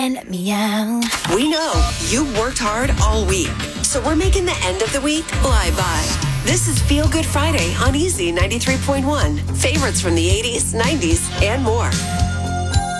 Meow. We know you worked hard all week, so we're making the end of the week fly by. This is Feel Good Friday on Easy 93.1. Favorites from the 80s, 90s, and more.